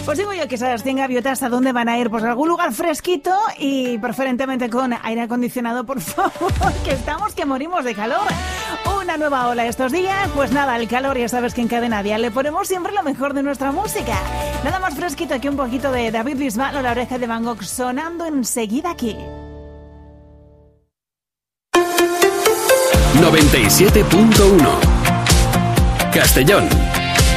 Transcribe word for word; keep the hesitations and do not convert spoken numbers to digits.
Pues digo yo que esas cien gaviotas, ¿a dónde van a ir? Pues a algún lugar fresquito y preferentemente con aire acondicionado, por favor, que estamos que morimos de calor. Una nueva ola estos días, pues nada, el calor ya sabes que en Cadena Dial le ponemos siempre lo mejor de nuestra música. Nada más fresquito que un poquito de David Bisbal o La Oreja de Van Gogh sonando enseguida aquí. noventa y siete punto uno Castellón.